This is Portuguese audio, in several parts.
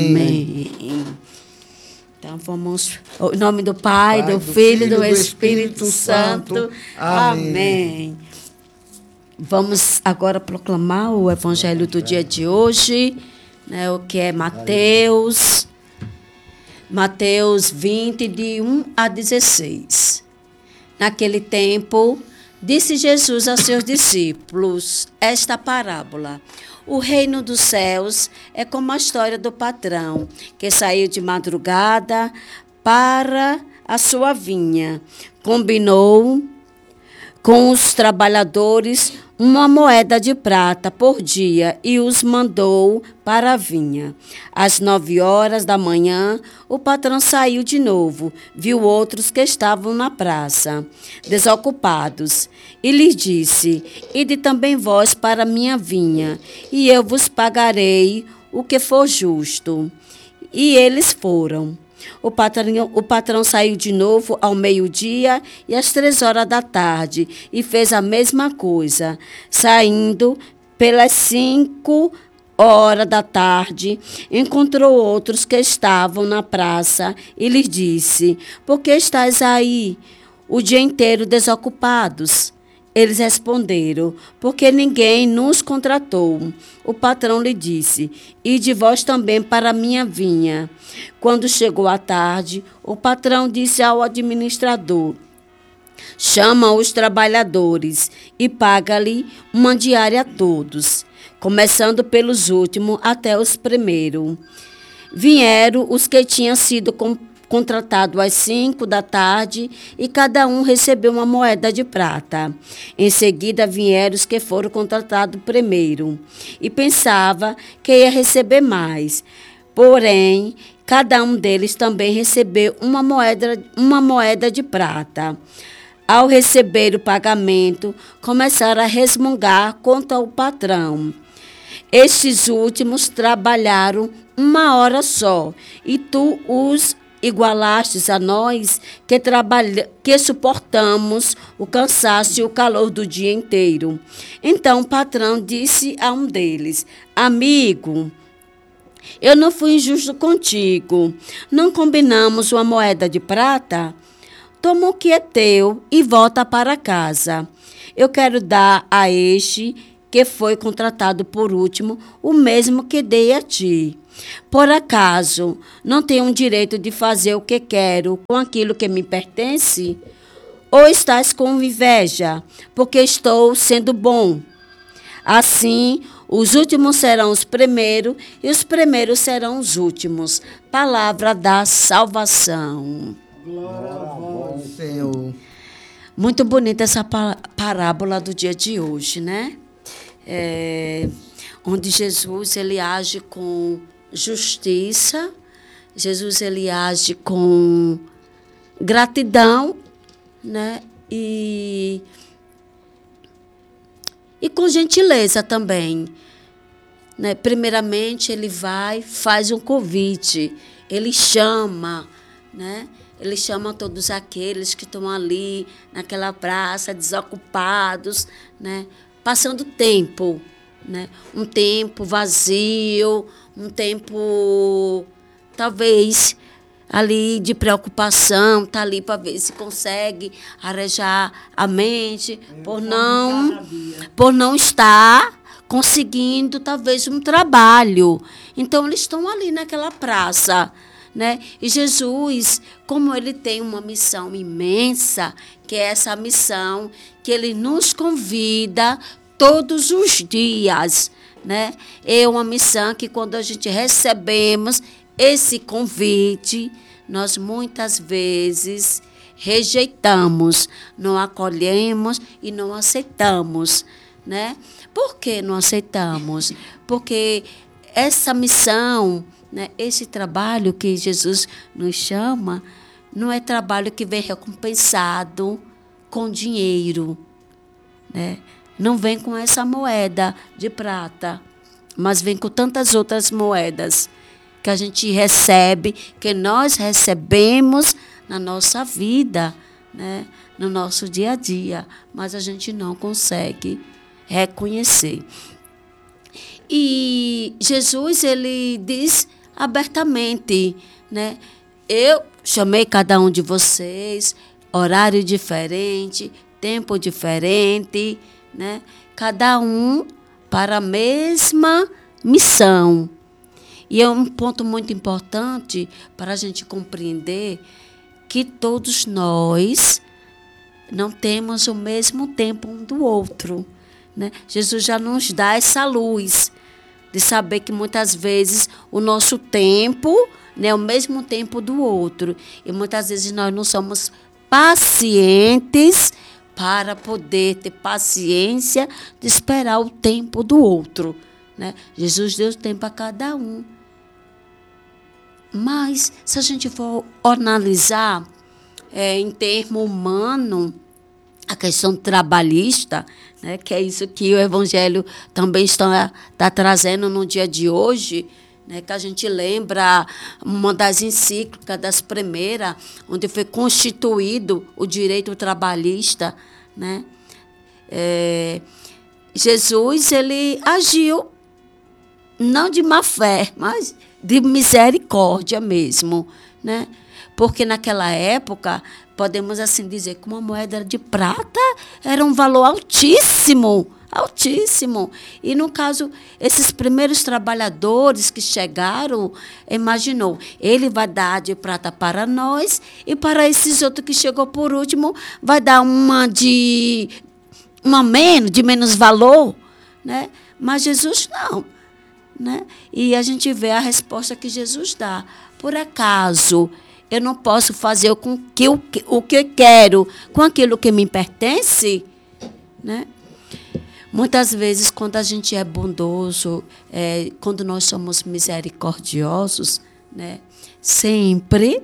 Amém. Então vamos, em nome do Pai, do Filho e do Espírito Santo. Amém. Vamos agora proclamar o Evangelho do dia de hoje, né, o que é Mateus 20, de 1 a 16. Naquele tempo, disse Jesus aos seus discípulos esta parábola: o reino dos céus é como a história do patrão, que saiu de madrugada para a sua vinha. Combinou com os trabalhadores uma moeda de prata por dia e os mandou para a vinha. Às 9 horas da manhã, o patrão saiu de novo, viu outros que estavam na praça, desocupados, e lhes disse: ide também vós para a minha vinha, e eu vos pagarei o que for justo. E eles foram. O patrão saiu de novo ao meio-dia e às 3 horas da tarde e fez a mesma coisa. Saindo pelas 5 horas da tarde, encontrou outros que estavam na praça e lhes disse: por que estáis aí o dia inteiro desocupados? Eles responderam: porque ninguém nos contratou. O patrão lhe disse: ide vós também para a minha vinha. Quando chegou a tarde, o patrão disse ao administrador: chama os trabalhadores e paga-lhe uma diária a todos, começando pelos últimos até os primeiros. Vieram os que tinham sido contratado às 5 da tarde, e cada um recebeu uma moeda de prata. Em seguida vieram os que foram contratados primeiro, e pensava que ia receber mais. Porém, cada um deles também recebeu uma moeda de prata. Ao receber o pagamento, começaram a resmungar contra o patrão. Estes últimos trabalharam 1 hora só, e tu os igualastes a nós que suportamos o cansaço e o calor do dia inteiro. Então o patrão disse a um deles: amigo, eu não fui injusto contigo. Não combinamos uma moeda de prata? Toma o que é teu e volta para casa. Eu quero dar a este que foi contratado por último o mesmo que dei a ti. Por acaso não tenho direito de fazer o que quero com aquilo que me pertence? Ou estás com inveja, porque estou sendo bom? Assim, os últimos serão os primeiros e os primeiros serão os últimos. Palavra da salvação. Glória a vós, Senhor. Muito bonita essa parábola do dia de hoje, né? Onde Jesus ele age com justiça, Jesus ele age com gratidão, né? E com gentileza também, né? Primeiramente ele faz um convite, ele chama, né? Ele chama todos aqueles que estão ali naquela praça, desocupados, né? Passando tempo, né? Um tempo vazio, um tempo talvez ali de preocupação, tá ali para ver se consegue arejar a mente por não estar conseguindo talvez um trabalho. Então eles estão ali naquela praça, né? E Jesus, como ele tem uma missão imensa, que é essa missão que ele nos convida todos os dias, né? É uma missão que quando a gente recebemos esse convite, nós muitas vezes rejeitamos, não acolhemos e não aceitamos, né? Por que não aceitamos? Porque essa missão, né, esse trabalho que Jesus nos chama, não é trabalho que vem recompensado com dinheiro, né? Não vem com essa moeda de prata, mas vem com tantas outras moedas que a gente recebe, que nós recebemos na nossa vida, né? No nosso dia a dia, mas a gente não consegue reconhecer. E Jesus, ele diz abertamente, né? Eu chamei cada um de vocês, horário diferente, tempo diferente, né? Cada um para a mesma missão. E é um ponto muito importante para a gente compreender que todos nós não temos o mesmo tempo um do outro, né? Jesus já nos dá essa luz de saber que muitas vezes o nosso tempo não é o mesmo tempo do outro. E muitas vezes nós não somos pacientes para poder ter paciência de esperar o tempo do outro, né? Jesus deu tempo a cada um. Mas, se a gente for analisar em termo humano, a questão trabalhista, né, que é isso que o Evangelho também está trazendo no dia de hoje, né, que a gente lembra uma das encíclicas, das primeiras, onde foi constituído o direito trabalhista, né? Jesus, ele agiu não de má fé, mas de misericórdia mesmo, né? Porque naquela época, podemos assim dizer que uma moeda de prata era um valor altíssimo, altíssimo. E, no caso, esses primeiros trabalhadores que chegaram, imaginou, ele vai dar de prata para nós e para esses outros que chegou por último, vai dar de menos valor, né? Mas Jesus não, né? E a gente vê a resposta que Jesus dá. Por acaso eu não posso fazer o que eu quero com aquilo que me pertence, né? Muitas vezes, quando a gente é bondoso, quando nós somos misericordiosos, né, sempre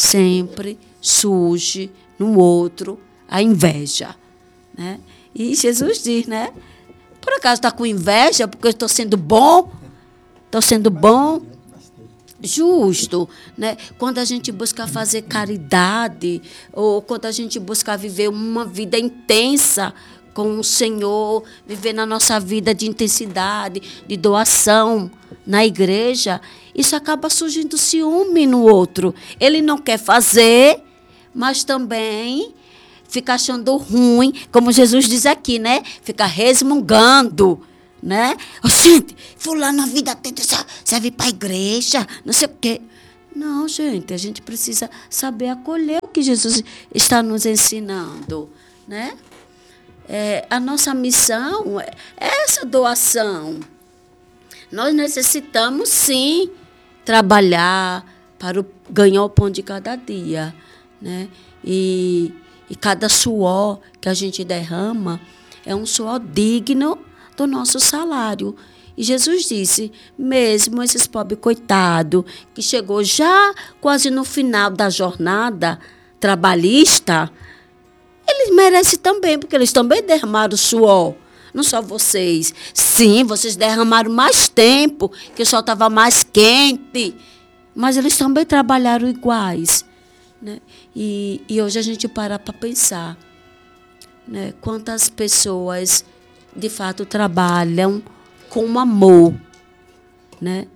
surge no outro a inveja, né? E Jesus diz, né? Por acaso está com inveja porque eu estou sendo bom? Estou sendo bom? Justo, né? Quando a gente busca fazer caridade, ou quando a gente busca viver uma vida intensa com o Senhor, viver na nossa vida de intensidade, de doação na igreja, isso acaba surgindo ciúme no outro. Ele não quer fazer, mas também fica achando ruim, como Jesus diz aqui, né? Fica resmungando, né? Gente, fulano a vida toda serve para a igreja, não sei o quê. Não, gente, a gente precisa saber acolher o que Jesus está nos ensinando, né? A nossa missão é essa doação. Nós necessitamos, sim, trabalhar para ganhar o pão de cada dia, né? E cada suor que a gente derrama é um suor digno do nosso salário. E Jesus disse, mesmo esses pobres coitados, que chegou já quase no final da jornada trabalhista, eles merecem também, porque eles também derramaram suor. Não só vocês. Sim, vocês derramaram mais tempo, que o sol estava mais quente, mas eles também trabalharam iguais, né? E hoje a gente para pensar, né, quantas pessoas de fato trabalham com amor, né?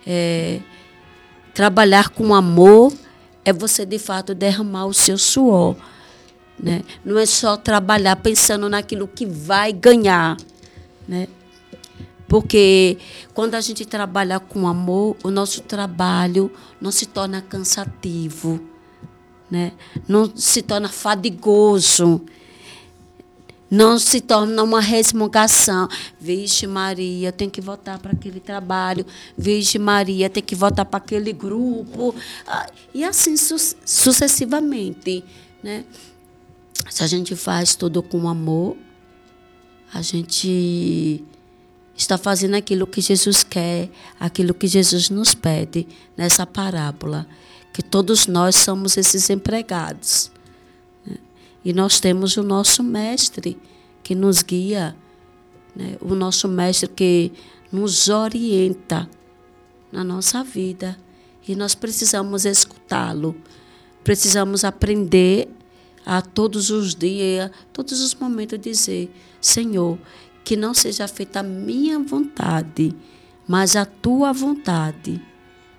Trabalhar com amor é você de fato derramar o seu suor, né? Não é só trabalhar pensando naquilo que vai ganhar, né? Porque quando a gente trabalha com amor, o nosso trabalho não se torna cansativo, né? Não se torna fadigoso, não se torna uma resmungação. Vixe Maria, tem que voltar para aquele trabalho. Vixe Maria, tem que voltar para aquele grupo. E assim sucessivamente, né? Se a gente faz tudo com amor, a gente está fazendo aquilo que Jesus quer, aquilo que Jesus nos pede nessa parábola, que todos nós somos esses empregados, né? E nós temos o nosso mestre que nos guia, né? O nosso mestre que nos orienta na nossa vida. E nós precisamos escutá-lo, precisamos aprender a todos os dias, todos os momentos, dizer, Senhor, que não seja feita a minha vontade, mas a tua vontade.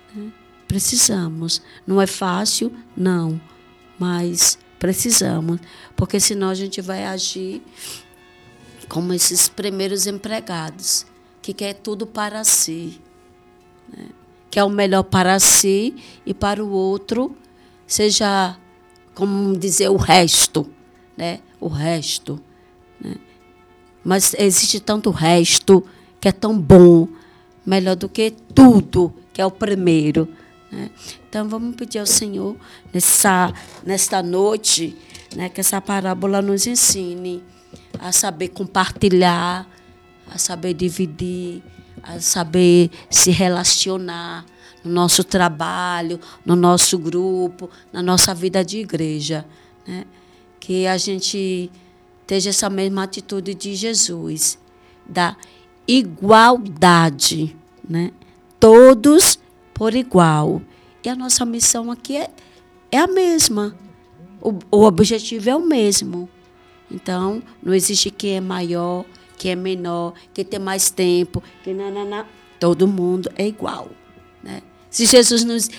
né? Precisamos. Não é fácil? Não. Mas precisamos. Porque senão a gente vai agir como esses primeiros empregados, que quer tudo para si, né? Quer o melhor para si e para o outro, seja, como dizer, o resto, né? O resto, né? Mas existe tanto resto que é tão bom, melhor do que tudo, que é o primeiro, né? Então, vamos pedir ao Senhor, nesta noite, né, que essa parábola nos ensine a saber compartilhar, a saber dividir, a saber se relacionar no nosso trabalho, no nosso grupo, na nossa vida de igreja, né? Que a gente esteja essa mesma atitude de Jesus, da igualdade, né? Todos por igual. E a nossa missão aqui é a mesma. O objetivo é o mesmo. Então, não existe quem é maior, quem é menor, quem tem mais tempo, quem não. Todo mundo é igual, né? Se Jesus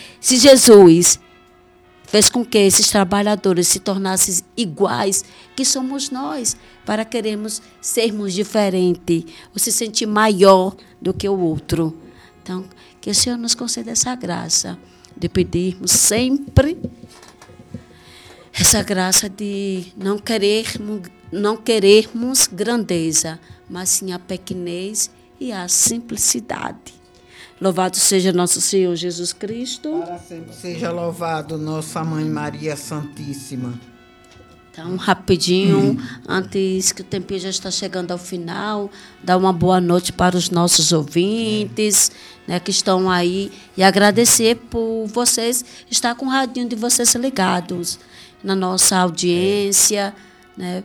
fez com que esses trabalhadores se tornassem iguais, que somos nós, para queremos sermos diferentes, ou se sentir maior do que o outro. Então, que o Senhor nos conceda essa graça de pedirmos sempre essa graça de não querermos grandeza, mas sim a pequenez e a simplicidade. Louvado seja nosso Senhor Jesus Cristo. Para sempre seja louvado nossa Mãe Maria Santíssima. Então, rapidinho, antes que o tempinho já está chegando ao final, dar uma boa noite para os nossos ouvintes, né, que estão aí, e agradecer por vocês estar com o radinho de vocês ligados na nossa audiência, né,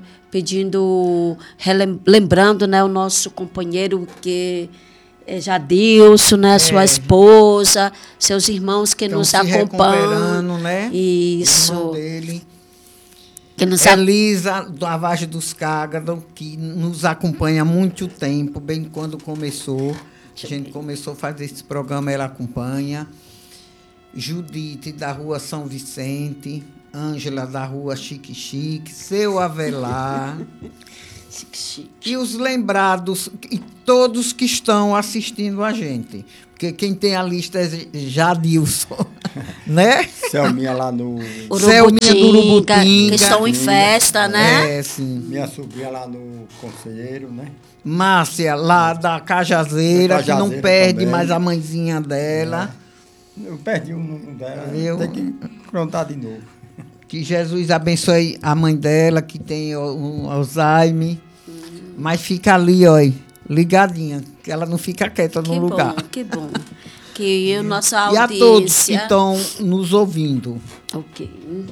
lembrando, né, o nosso companheiro que é Jadilson, né, sua esposa, seus irmãos que nos acompanham, né? Isso. O irmão dele. Que nos Elisa, da Vargem dos Cágados, que nos acompanha há muito tempo, bem quando começou. A gente começou a fazer esse programa, ela acompanha. Judite, da Rua São Vicente. Ângela, da Rua Chique Chique. Seu Avelar. Chique Chique. E os lembrados, e todos que estão assistindo a gente. Porque quem tem a lista é Jadilson, né? Selminha lá no... Selminha do Urubutinga. Que estão em festa, né? É, sim. Minha sobrinha lá no Conselheiro, né? Márcia, lá da Cajazeira, que não perde também. mais a mãezinha dela. Eu perdi o número dela, Viu? tem que contar de novo. Que Jesus abençoe a mãe dela, que tem um Alzheimer. Mas fica ali, ó, ligadinha, que ela não fica quieta no lugar. Que bom. Que a nossa E audiência... a todos que estão nos ouvindo. Ok.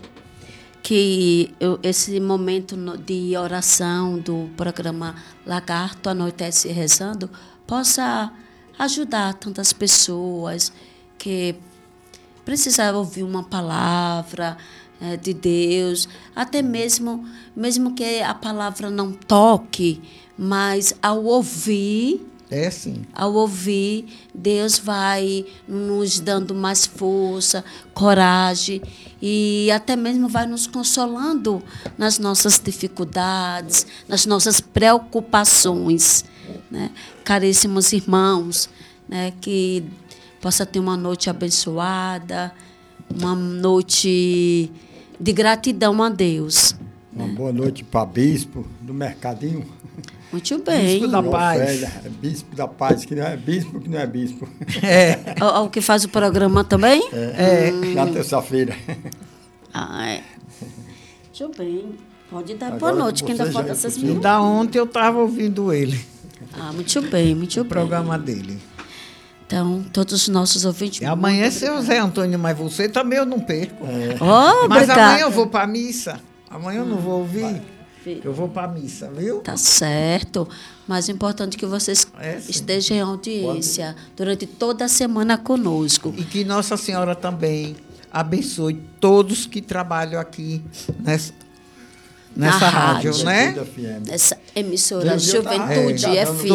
Que esse momento de oração do programa Lagarto Anoitece Rezando possa ajudar tantas pessoas que precisavam ouvir uma palavra de Deus, até mesmo que a palavra não toque, mas ao ouvir... É sim. Ao ouvir, Deus vai nos dando mais força, coragem e até mesmo vai nos consolando nas nossas dificuldades, nas nossas preocupações, né? Caríssimos irmãos, né? Que possa ter uma noite abençoada, uma noite de gratidão a Deus. Uma boa noite para bispo do Mercadinho. Muito bem. Bispo da Paz. Velha, bispo da Paz, que não é bispo, que não é bispo. O que faz o programa também? Na terça-feira. Muito bem. Pode dar Agora boa noite, que ainda você falta já 6 E minutos. da ontem eu estava ouvindo ele, Muito bem, muito o bem. programa dele. Então, todos os nossos ouvintes... E amanhã é muito seu Zé Antônio, mas você também eu não perco. Oh, Mas obrigada. amanhã eu vou para a missa. Amanhã eu não vou ouvir. Eu vou para a missa, viu? Tá certo. Mas é importante que vocês Sim. estejam em audiência durante toda a semana conosco. E que Nossa Senhora também abençoe todos que trabalham aqui nessa rádio, rádio. né? Essa emissora Meu dia tá Juventude ligado no- FM. Meu dia estava ligadão no prefeitinho.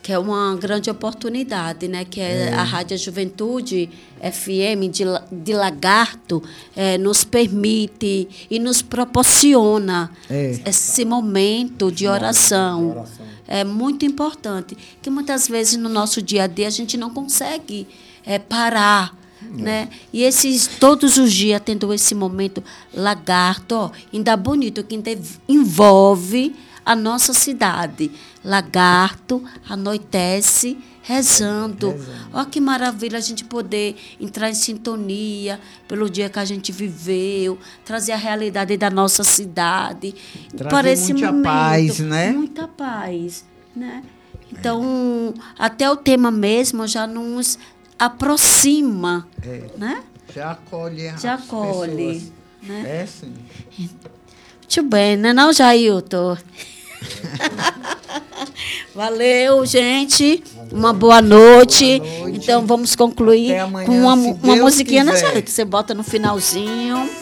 que é uma grande oportunidade, né? Que é a Rádio Juventude FM de Lagarto, nos permite e nos proporciona esse momento de oração. É muito importante, que muitas vezes no nosso dia a dia a gente não consegue parar. Né? E todos os dias tendo esse momento Lagarto, ó, ainda bonito, que envolve a nossa cidade. Lagarto anoitece rezando. Olha que maravilha a gente poder entrar em sintonia pelo dia que a gente viveu, trazer a realidade da nossa cidade. Trazer muita paz, né? Muita paz, né? Então, até o tema mesmo já nos aproxima, né? Já acolhe as acolhe, pessoas. Né? Sim. Muito bem, né, não, Jailton? Valeu, gente. Uma boa noite. Então, vamos concluir Até amanhã, com uma se Deus musiquinha, né, quiser. Jailton? Você bota no finalzinho.